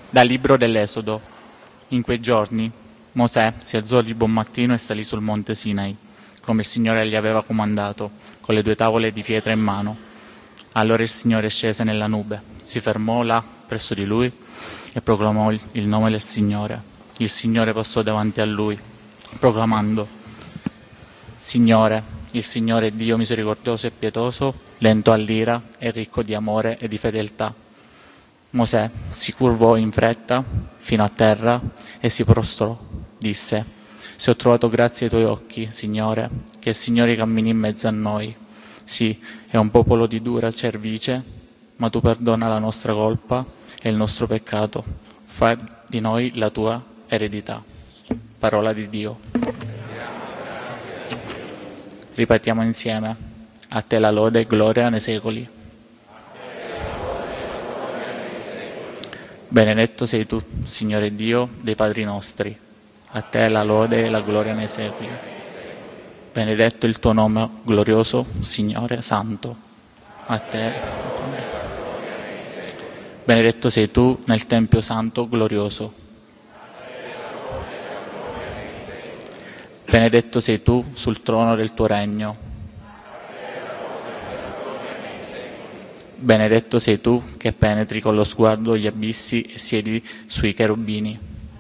Dal libro dell'Esodo. In quei giorni Mosè si alzò di buon mattino e salì sul monte Sinai, come il Signore gli aveva comandato, con le 2 tavole di pietra in mano. Allora il Signore scese nella nube, si fermò là presso di lui e proclamò il nome del Signore. Il Signore passò davanti a lui, proclamando: Signore, il Signore è Dio misericordioso e pietoso, lento all'ira e ricco di amore e di fedeltà. Mosè si curvò in fretta fino a terra e si prostrò. Disse: Se ho trovato grazia ai tuoi occhi, Signore, che il Signore cammini in mezzo a noi. Sì, è un popolo di dura cervice, ma tu perdona la nostra colpa e il nostro peccato. Fai di noi la tua eredità. Parola di Dio. Ripetiamo insieme: a te la lode e gloria nei secoli. Benedetto sei tu, Signore Dio dei padri nostri, a te la lode e la gloria nei secoli. Benedetto il tuo nome glorioso, Signore Santo, a te. Benedetto sei tu nel Tempio Santo glorioso. Benedetto sei tu sul trono del tuo regno. Benedetto sei tu che penetri con lo sguardo gli abissi e siedi sui cherubini.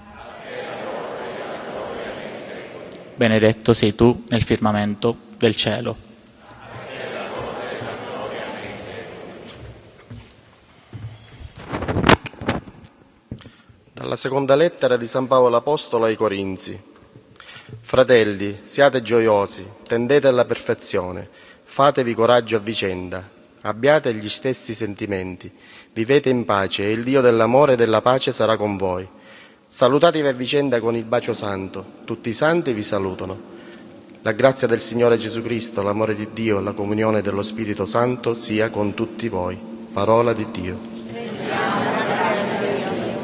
Benedetto sei tu nel firmamento del cielo. Dalla seconda lettera di San Paolo Apostolo ai Corinzi. Fratelli, siate gioiosi, tendete alla perfezione, fatevi coraggio a vicenda. Abbiate gli stessi sentimenti, vivete in pace e il Dio dell'amore e della pace sarà con voi. Salutatevi a vicenda con il bacio santo, tutti i santi vi salutano. La grazia del Signore Gesù Cristo, l'amore di Dio e la comunione dello Spirito Santo sia con tutti voi. Parola di Dio.